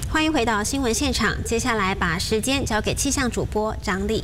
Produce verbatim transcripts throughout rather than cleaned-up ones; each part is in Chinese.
欢迎回到新闻现场，接下来把时间交给气象主播张丽。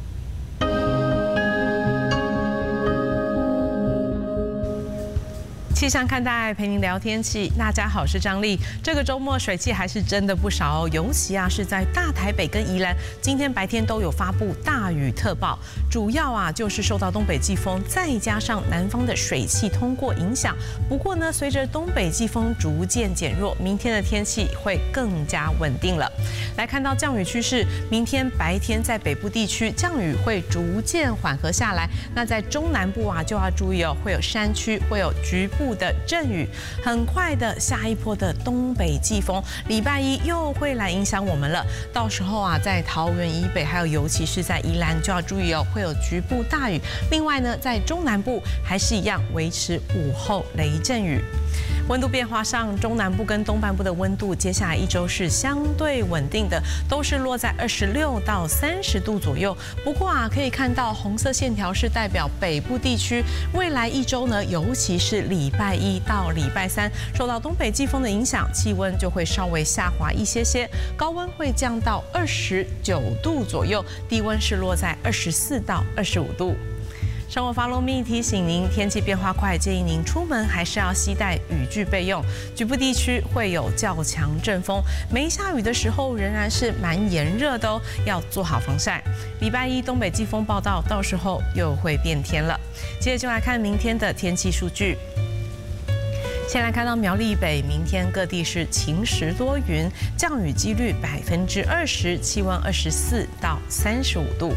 气象看待陪您聊天气，大家好，我是张丽。这个周末水汽还是真的不少哦，尤其啊是在大台北跟宜兰，今天白天都有发布大雨特报，主要啊就是受到东北季风再加上南方的水汽通过影响。不过呢，随着东北季风逐渐减弱，明天的天气会更加稳定了。来看到降雨趋势，明天白天在北部地区降雨会逐渐缓和下来，那在中南部啊就要注意哦，会有山区会有局部的阵雨，很快的下一波的东北季风，礼拜一又会来影响我们了。到时候啊，在桃园以北，还有尤其是在宜兰就要注意哦，会有局部大雨。另外呢，在中南部还是一样维持午后雷阵雨。温度变化上，中南部跟东半部的温度，接下来一周是相对稳定的，都是落在二十六到三十度左右。不过啊，可以看到红色线条是代表北部地区，未来一周呢，尤其是礼拜一到礼拜三，受到东北季风的影响，气温就会稍微下滑一些些，高温会降到二十九度左右，低温是落在二十四到二十五度。生活 Follow Me 提醒您，天气变化快，建议您出门还是要携带雨具备用。局部地区会有较强阵风，没下雨的时候仍然是蛮炎热的哦，要做好防晒。礼拜一东北季风报道，到时候又会变天了。接着就来看明天的天气数据。先来看到苗栗北，明天各地是晴时多云，降雨几率百分之二十，气温二十四到三十五度。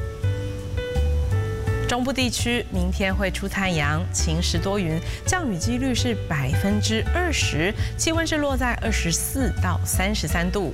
中部地区明天会出太阳，晴时多云，降雨几率是百分之二十，气温是落在二十四到三十三度。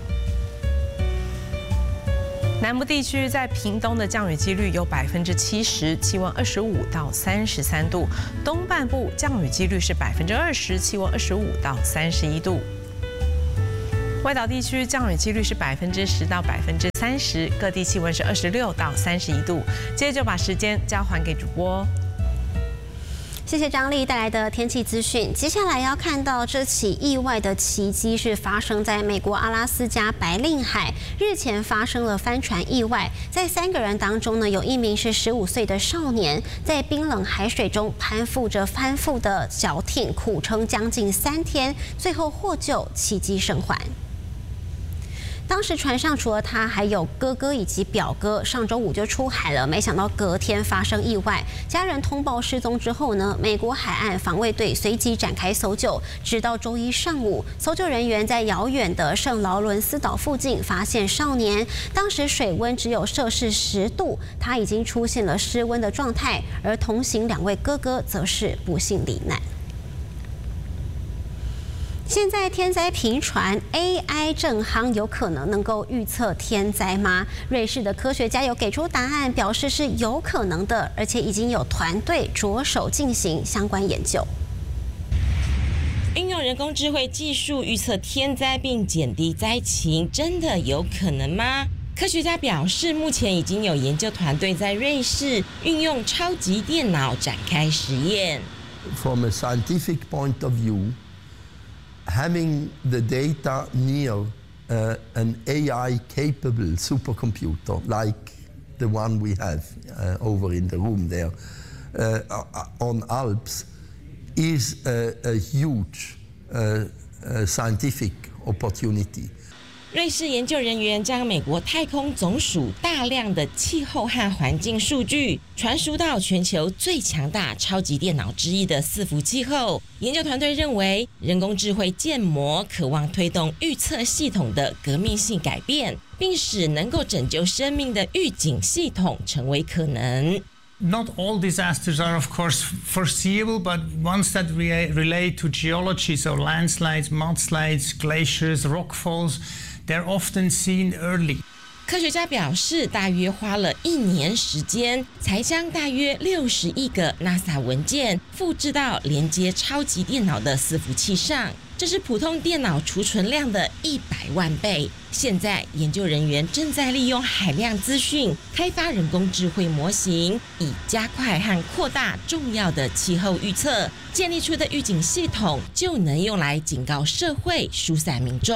南部地区在屏东的降雨几率有百分之七十，气温二十五到三十三度。东半部降雨几率是百分之二十，气温二十五到三十一度。外岛地区降雨几率是百分之十到百分之三十，各地气温是二十六到三十一度。接着就把时间交还给主播。 谢谢张丽带来的天气资讯。接下来要看到这起意外的奇迹是发生在美国阿拉斯加白令海，日前发生了帆船意外，在三个人当中呢，有一名是十五岁的少年，在冰冷海水中攀附着翻覆的小艇，苦撑将近三天，最后获救，奇迹生还。当时船上除了他，还有哥哥以及表哥，上周五就出海了，没想到隔天发生意外。家人通报失踪之后呢，美国海岸防卫队随即展开搜救，直到周一上午，搜救人员在遥远的圣劳伦斯岛附近发现少年，当时水温只有摄氏十度，他已经出现了失温的状态，而同行两位哥哥则是不幸罹难。现在天灾频传 ，A I 正夯，有可能能够预测天灾吗？瑞士的科学家有给出答案，表示是有可能的，而且已经有团队着手进行相关研究。 运用人工智慧技术预测天灾并减低灾情，真的有可能吗？科学家表示，目前已经有研究团队在瑞士运用超级电脑展开实验。 From a scientific point of view,having the data near uh, an A I-capable supercomputer like the one we have uh, over in the room there uh, on Alps is a, a huge uh, uh, scientific opportunity. 瑞士研究人员将美国太空总署大量的气候和环境数据传输到全球最强大超级电脑之一的伺服器后，研究团队认为人工智慧建模渴望推动预测系统的革命性改变，并使能够拯救生命的预警系统成为可能。 Not all disasters are, of course, foreseeable, but ones that re- relate to geology, so landslides, mudslides, glaciers, rockfalls, they're often seen early. 科学家表示，大约花了一年时间，才将大约六十亿个 NASA 文件复制到连接超级电脑的伺服器上，这是普通电脑储存量的一百万倍。现在，研究人员正在利用海量资讯开发人工智慧模型，以加快和扩大重要的气候预测，建立出的预警系统就能用来警告社会、疏散民众。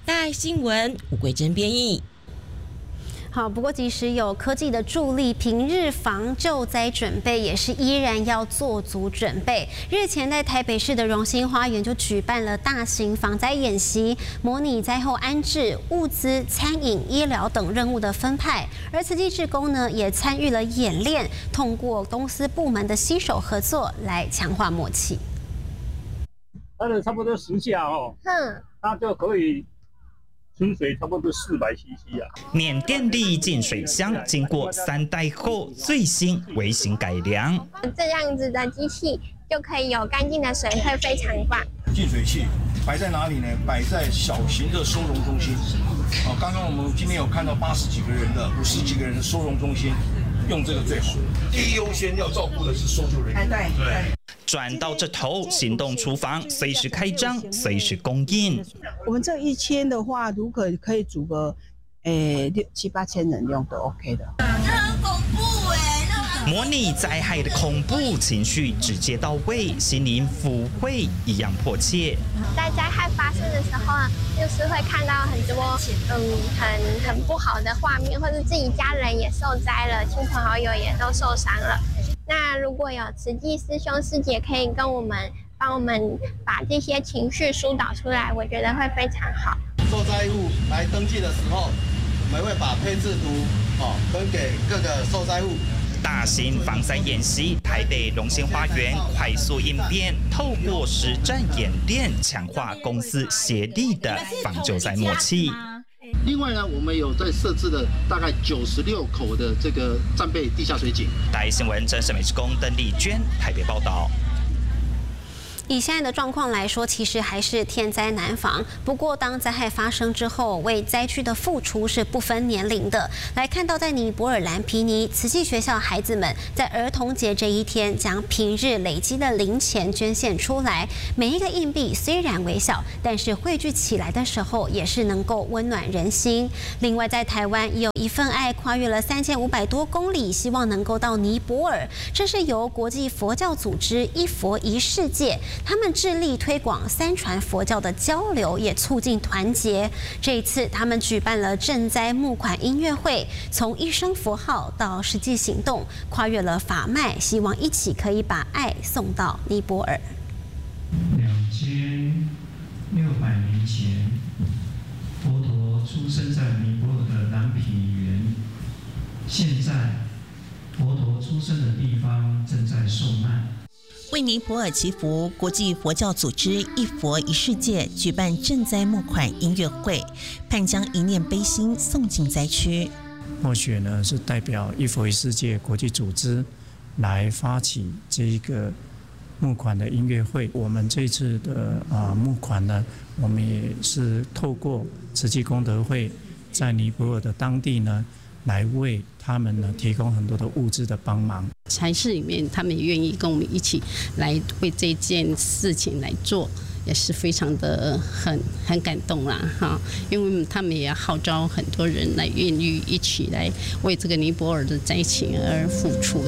大爱新闻吴桂珍编译。 好，不过即使有科技的助力，平日防救灾准备也是依然要做足准备。日前在台北市的荣兴花园就举办了大型防灾演习，模拟灾后安置、物资、餐饮、医疗等任务的分派。而慈济志工呢也参与了演练，通过公司部门的携手合作来强化默契。 它的差不多十下哦，嗯，它就可以。清水差不多四百 C C 啊。 缅甸利净水箱经过三代后最新微型改良， 这样子的机器就可以有干净的水，会非常棒。 净水器摆在哪里呢？摆在小型的收容中心。哦，刚刚我们今天有看到八十几个人的、五十几个人的收容中心，用这个最好。第一优先要照顾的是搜救人员。对对。 转到这头，行动厨房随时开张，随时供应。 我们这一千的话，如果可以煮个，诶六七八千人用都 OK 的。这很恐怖哎！模拟灾害的恐怖情绪直接到位，心灵抚慰一样迫切。 在灾害发生的时候啊，就是会看到很多嗯很很不好的画面，或者自己家人也受灾了，亲朋好友也都受伤了。那如果有慈济师兄师姐可以跟我们帮我们把这些情绪疏导出来，我觉得会非常好。 受灾户来登记的时候，我们会把配置图哦分给各个受灾户。 大型防灾演习，台北荣兴花园快速应变，透过实战演练，强化公司协力的防救灾默契。 另外呢，我们有在设置了大概九十六口的这个战备地下水井。 大爱新闻真实美职工邓丽娟台北报道。 以现在的状况来说，其实还是天灾难防。不过，当灾害发生之后，为灾区的付出是不分年龄的。来看到，在尼泊尔兰皮尼慈济学校孩子们在儿童节这一天，将平日累积的零钱捐献出来。每一个硬币虽然微小，但是汇聚起来的时候，也是能够温暖人心。另外，在台湾也有一份爱跨越了三千五百多公里，希望能够到尼泊尔。这是由国际佛教组织一佛一世界。他们致力推广三传佛教的交流，也促进团结。这一次，他们举办了赈灾募款音乐会，从一声佛号到实际行动，跨越了法脉，希望一起可以把爱送到尼泊尔。 两千六百年前，佛陀出生在尼泊尔的南毗园。现在，佛陀出生的地方正在受难。 为尼泊尔祈福，国际佛教组织一佛一世界举办赈灾募款音乐会，盼将一念悲心送进灾区。 或许呢是代表一佛一世界国际组织来发起这一个募款的音乐会。我们这次的啊募款呢，我们也是透过慈济功德会在尼泊尔的当地呢，来为他们呢提供很多的物资的帮忙。 禅室里面，他们也愿意跟我们一起来为这件事情来做，也是非常的很很感动啦哈，因为他们也要号召很多人来愿意一起来为这个尼泊尔的灾情而付出。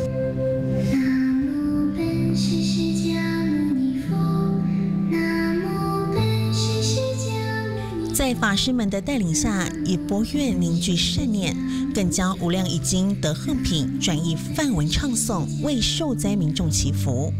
在法师们的带领下，以博愿凝聚善念，更将无量易经德贺品转译梵文唱诵，为受灾民众祈福。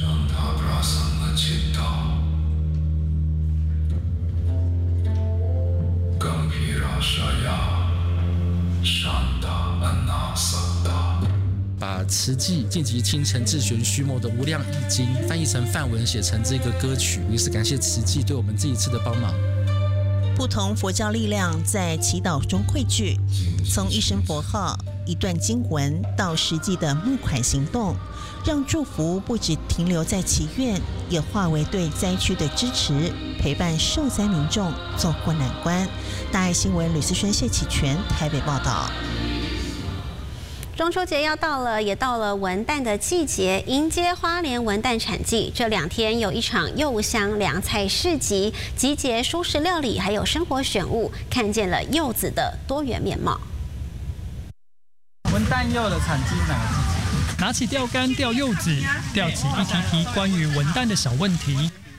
把慈济晋级清晨智玄虚谋的无量易经翻译成梵文，写成这个歌曲，也是感谢慈济对我们这一次的帮忙。 不同佛教力量在祈祷中汇聚，从一声佛号、一段经文到实际的募款行动，让祝福不只停留在祈愿，也化为对灾区的支持，陪伴受灾民众走过难关。大爱新闻吕思萱、谢启全台北报道。 中秋节要到了，也到了文旦的季节，迎接花莲文旦产季。这两天有一场柚香凉菜市集，集结蔬食料理还有生活选物，看见了柚子的多元面貌。 文旦柚的产季哪个季节？拿起钓竿钓柚子，钓起一题题关于文旦的小问题。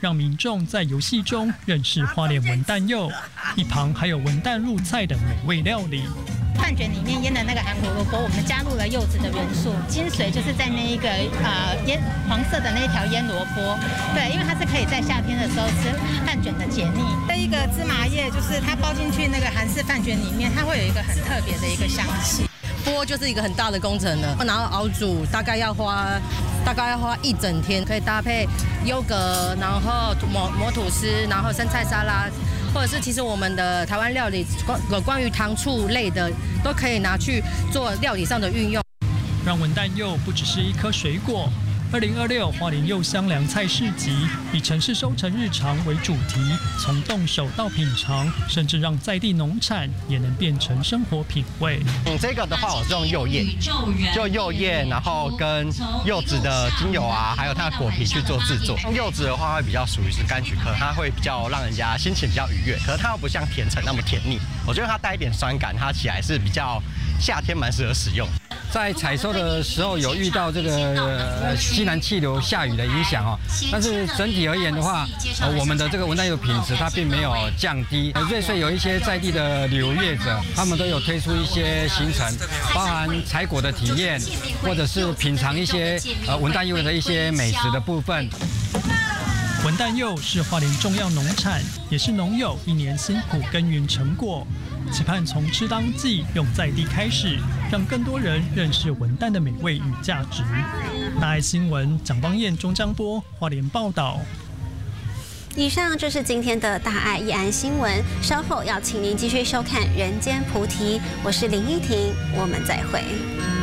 让民众在游戏中认识花莲文旦柚，一旁还有文旦入菜的美味料理。 饭卷里面腌的那个韩国萝卜，我们加入了柚子的元素，精髓就是在那一个呃腌黄色的那一条腌萝卜，对，因为它是可以在夏天的时候吃饭卷的解腻。这一个芝麻叶就是它包进去那个韩式饭卷里面，它会有一个很特别的一个香气。 剥就是一个很大的工程了，然后熬煮大概要花大概要花一整天，可以搭配优格，然后抹抹吐司，然后生菜沙拉。或者是其实我们的台湾料理有关于糖醋类的，都可以拿去做料理上的运用。 让文旦柚不只是一颗水果。二零二六花莲柚香凉菜市集以城市收成日常为主题，从动手到品尝，甚至让在地农产也能变成生活品味。 嗯，这个的话我是用柚叶，就柚叶，然后跟柚子的精油啊，还有它的果皮去做制作。柚子的话会比较属于是柑橘科，它会比较让人家心情比较愉悦，可是它又不像甜橙那么甜腻，我觉得它带一点酸感，它起来是比较夏天蛮适合使用。 在采收的时候有遇到这个呃西南气流下雨的影响哦，但是整体而言的话，呃我们的这个文旦柚品质它并没有降低。瑞穗有一些在地的旅游业者，他们都有推出一些行程，包含采果的体验，或者是品尝一些呃文旦柚的一些美食的部分。 文旦柚是花莲重要农产，也是农友一年辛苦耕耘成果。期盼从吃当季，用在地开始，让更多人认识文旦的美味与价值。大爱新闻蒋邦彦、钟江波花莲报道。 以上就是今天的大爱义安新闻，稍后要请您继续收看《人间菩提》，我是林依婷，我们再会。